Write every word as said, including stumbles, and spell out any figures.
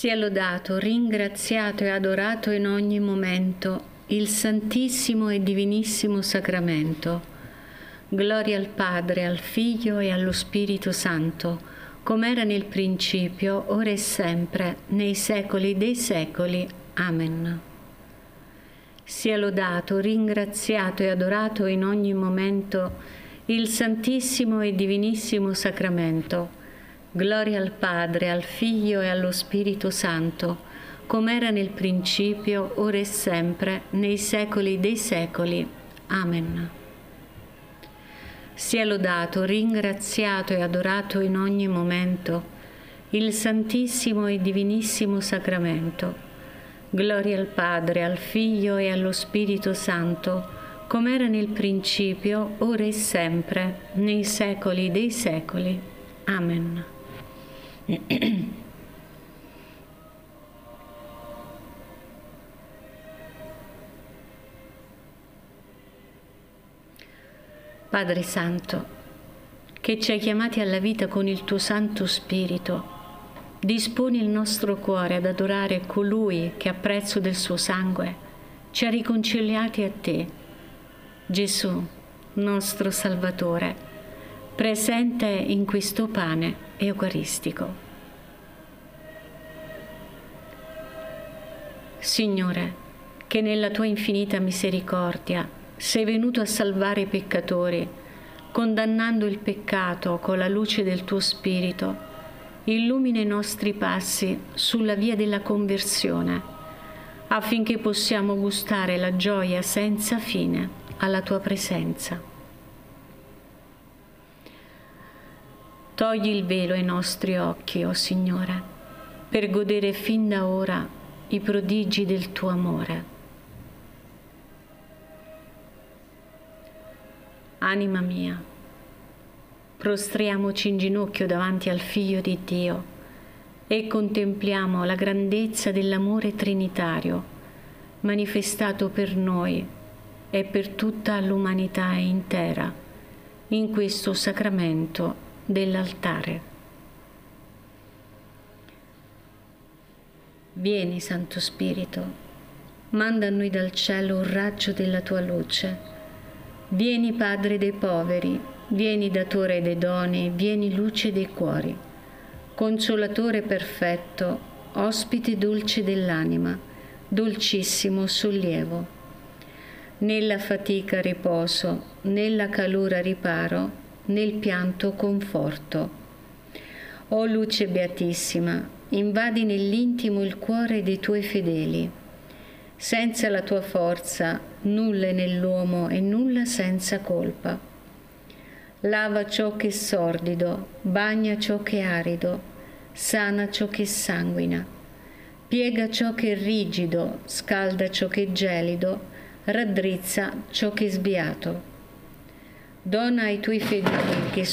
Sia lodato, ringraziato e adorato in ogni momento il Santissimo e Divinissimo Sacramento. Gloria al Padre, al Figlio e allo Spirito Santo, come era nel principio, ora e sempre, nei secoli dei secoli. Amen. Sia lodato, ringraziato e adorato in ogni momento il Santissimo e Divinissimo Sacramento. Gloria al Padre, al Figlio e allo Spirito Santo, come era nel principio, ora e sempre, nei secoli dei secoli. Amen. Sia lodato, ringraziato e adorato in ogni momento il Santissimo e Divinissimo Sacramento. Gloria al Padre, al Figlio e allo Spirito Santo, come era nel principio, ora e sempre, nei secoli dei secoli. Amen. Padre Santo, che ci hai chiamati alla vita con il tuo Santo Spirito, disponi il nostro cuore ad adorare colui che a prezzo del suo sangue ci ha riconciliati a te, Gesù, nostro Salvatore, presente in questo pane eucaristico. Signore, che nella tua infinita misericordia sei venuto a salvare i peccatori, condannando il peccato con la luce del tuo Spirito, illumina i nostri passi sulla via della conversione, affinché possiamo gustare la gioia senza fine alla tua presenza. Togli il velo ai nostri occhi, o oh Signore, per godere fin da ora i prodigi del tuo amore. Anima mia, prostriamoci in ginocchio davanti al Figlio di Dio e contempliamo la grandezza dell'amore trinitario manifestato per noi e per tutta l'umanità intera in questo sacramento dell'altare. Vieni, Santo Spirito, manda a noi dal cielo un raggio della tua luce. Vieni, Padre dei poveri, vieni, datore dei doni, vieni, luce dei cuori, consolatore perfetto, ospite dolce dell'anima, dolcissimo sollievo. Nella fatica riposo, nella calura riparo, nel pianto conforto. O luce beatissima, invadi nell'intimo il cuore dei tuoi fedeli. Senza la tua forza nulla è nell'uomo e nulla senza colpa. Lava ciò che è sordido, bagna ciò che è arido, sana ciò che sanguina, piega ciò che è rigido, scalda ciò che è gelido, raddrizza ciò che è sviato. Dona ai tuoi fedeli che